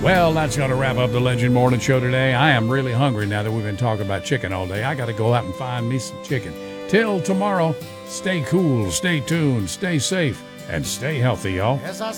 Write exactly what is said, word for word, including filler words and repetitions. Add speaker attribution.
Speaker 1: Well, that's going to wrap up the Legend Morning Show today. I am really hungry now that we've been talking about chicken all day. I got to go out and find me some chicken. Till tomorrow, stay cool, stay tuned, stay safe, and stay healthy, y'all.
Speaker 2: Yes, I